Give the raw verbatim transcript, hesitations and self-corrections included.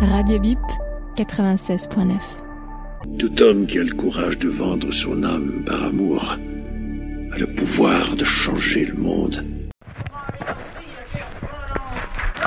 Radio Bip quatre-vingt-seize point neuf. Tout homme qui a le courage de vendre son âme par amour a le pouvoir de changer le monde.